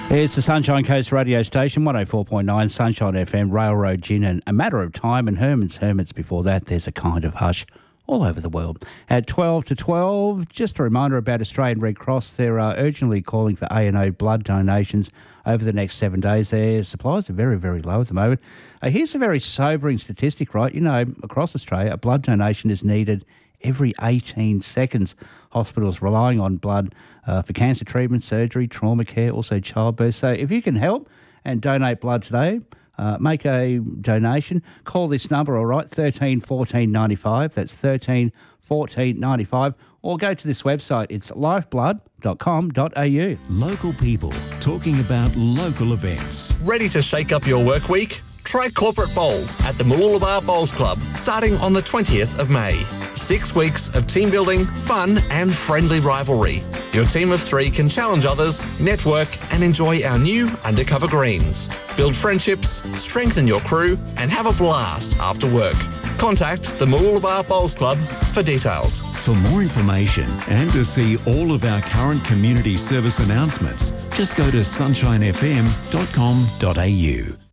It's the Sunshine Coast radio station, 104.9 Sunshine FM, Railroad Gin, and A Matter of Time, and Herman's before that. There's a kind of hush all over the world. At 12 to 12, just a reminder about Australian Red Cross. They're urgently calling for A&O blood donations over the next 7 days. Their supplies are very, very low at the moment. Here's a very sobering statistic, right? You know, across Australia, a blood donation is needed every 18 seconds. Hospitals relying on blood for cancer treatment, surgery, trauma care, also childbirth. So if you can help and donate blood today, make a donation. Call this number, all right, 13 14 95. That's 13 14 95. Or go to this website. It's lifeblood.com.au. Local people talking about local events. Ready to shake up your work week? Try Corporate Bowls at the Mooloolaba Bowls Club starting on the 20th of May. 6 weeks of team building, fun and friendly rivalry. Your team of 3 can challenge others, network and enjoy our new undercover greens. Build friendships, strengthen your crew and have a blast after work. Contact the Mooloolaba Bowls Club for details. For more information and to see all of our current community service announcements, just go to sunshinefm.com.au.